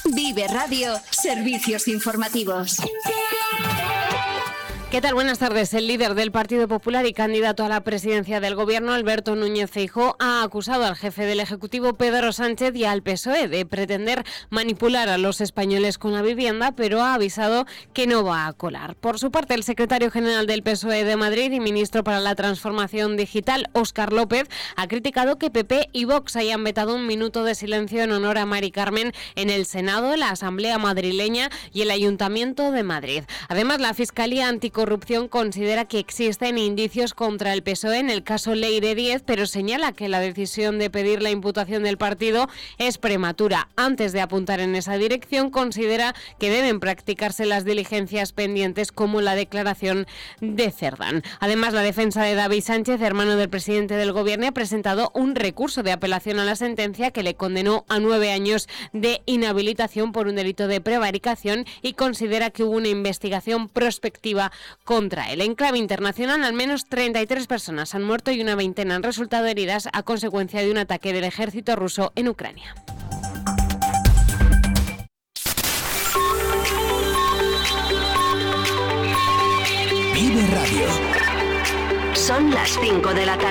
Vive Radio, servicios informativos. ¿Qué tal? Buenas tardes. El líder del Partido Popular y candidato a la presidencia del Gobierno, Alberto Núñez Feijóo, ha acusado al jefe del Ejecutivo, Pedro Sánchez, y al PSOE de pretender manipular a los españoles con la vivienda, pero ha avisado que no va a colar. Por su parte, el secretario general del PSOE de Madrid y ministro para la Transformación Digital, Óscar López, ha criticado que PP y Vox hayan vetado un minuto de silencio en honor a Mari Carmen en el Senado, la Asamblea madrileña y el Ayuntamiento de Madrid. Además, la Fiscalía Anticorrupción considera que existen indicios contra el PSOE en el caso Leire 10, pero señala que la decisión de pedir la imputación del partido es prematura. Antes de apuntar en esa dirección, considera que deben practicarse las diligencias pendientes, como la declaración de Cerdán. Además, la defensa de David Sánchez, hermano del presidente del Gobierno, ha presentado un recurso de apelación a la sentencia que le condenó a 9 años de inhabilitación por un delito de prevaricación y considera que hubo una investigación prospectiva contra él. En clave internacional, al menos 33 personas han muerto y una veintena han resultado heridas a consecuencia de un ataque del ejército ruso en Ucrania. Vive Radio. Son las 5 de la tarde.